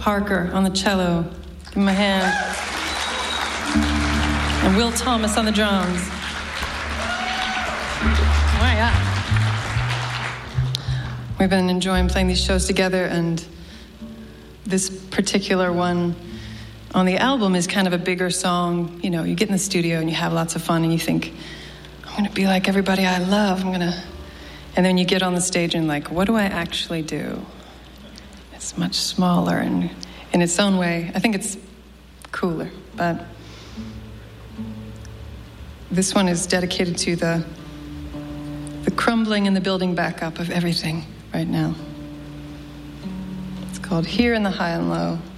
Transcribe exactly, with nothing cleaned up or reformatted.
Parker on the cello. Give him a hand. And Will Thomas on the drums. Oh, yeah. We've been enjoying playing these shows together, and this particular one on the album is kind of a bigger song. You know, you get in the studio and you have lots of fun and you think, I'm going to be like everybody I love. I'm going to... And then you get on the stage and like, what do I actually do? It's much smaller and in its own way. I think it's cooler, but this one is dedicated to the the crumbling and the building back up of everything right now. It's called Here in the High and Low.